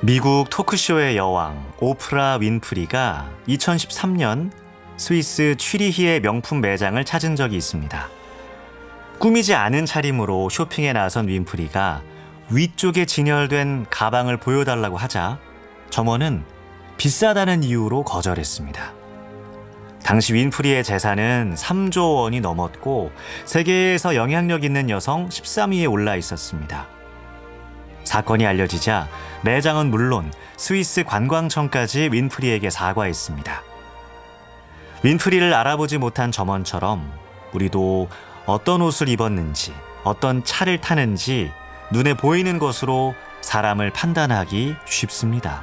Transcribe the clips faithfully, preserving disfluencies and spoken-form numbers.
미국 토크쇼의 여왕 오프라 윈프리가 이천십삼 년 스위스 취리히의 명품 매장을 찾은 적이 있습니다. 꾸미지 않은 차림으로 쇼핑에 나선 윈프리가 위쪽에 진열된 가방을 보여달라고 하자 점원은 비싸다는 이유로 거절했습니다. 당시 윈프리의 재산은 삼조 원이 넘었고 세계에서 영향력 있는 여성 십삼 위에 올라 있었습니다. 사건이 알려지자 매장은 물론 스위스 관광청까지 윈프리에게 사과했습니다. 윈프리를 알아보지 못한 점원처럼 우리도 어떤 옷을 입었는지, 어떤 차를 타는지 눈에 보이는 것으로 사람을 판단하기 쉽습니다.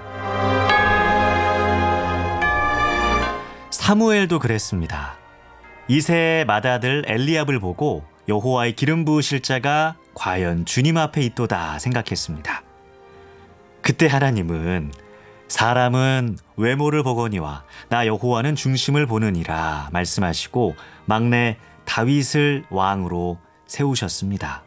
사무엘도 그랬습니다. 이세의 맏아들 엘리압을 보고 여호와의 기름 부으실 자가 과연 주님 앞에 있도다 생각했습니다. 그때 하나님은 사람은 외모를 보거니와 나 여호와는 중심을 보느니라 말씀하시고 막내 다윗을 왕으로 세우셨습니다.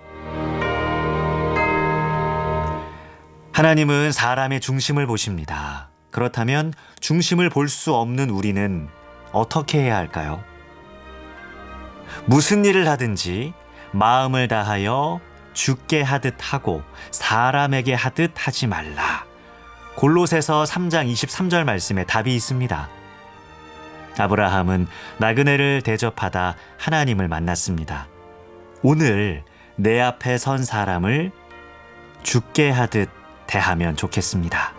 하나님은 사람의 중심을 보십니다. 그렇다면 중심을 볼 수 없는 우리는 어떻게 해야 할까요? 무슨 일을 하든지 마음을 다하여 주께 하듯 하고 사람에게 하듯 하지 말라. 골로새서 삼 장 이십삼 절 말씀에 답이 있습니다. 아브라함은 나그네를 대접하다 하나님을 만났습니다. 오늘 내 앞에 선 사람을 주께 하듯 대하면 좋겠습니다.